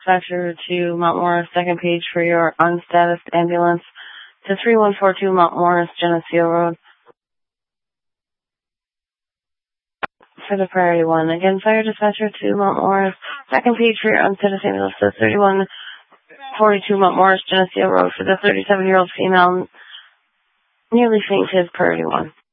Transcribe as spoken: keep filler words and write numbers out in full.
dispatcher to Mount Morris, second page for your unstatused ambulance to three one four two Mount Morris, Geneseo Road. For the priority one. Again, fire dispatcher to Mount Morris, second page for your unstatused ambulance to thirty-one forty-two Mount Morris, Geneseo Road for the thirty-seven-year-old female nearly fainted, priority one.